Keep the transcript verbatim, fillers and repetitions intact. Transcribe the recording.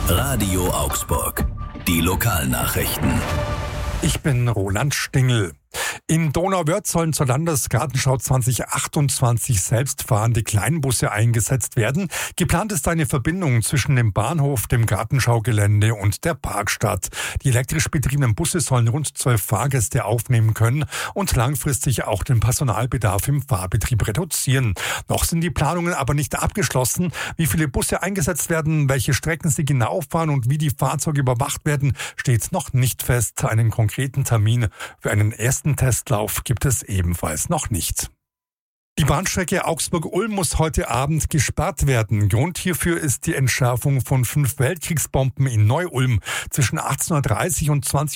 Radio Augsburg. Die Lokalnachrichten. Ich bin Roland Stingel. In Donauwörth sollen zur Landesgartenschau zwanzig achtundzwanzig selbstfahrende Kleinbusse eingesetzt werden. Geplant ist eine Verbindung zwischen dem Bahnhof, dem Gartenschaugelände und der Parkstadt. Die elektrisch betriebenen Busse sollen rund zwölf Fahrgäste aufnehmen können und langfristig auch den Personalbedarf im Fahrbetrieb reduzieren. Noch sind die Planungen aber nicht abgeschlossen. Wie viele Busse eingesetzt werden, welche Strecken sie genau fahren und wie die Fahrzeuge überwacht werden, steht noch nicht fest. Einen konkreten Termin für einen ersten Testlauf gibt es ebenfalls noch nicht. Die Bahnstrecke Augsburg-Ulm muss heute Abend gesperrt werden. Grund hierfür ist die Entschärfung von fünf Weltkriegsbomben in Neu-Ulm. Zwischen achtzehn Uhr dreißig und zwanzig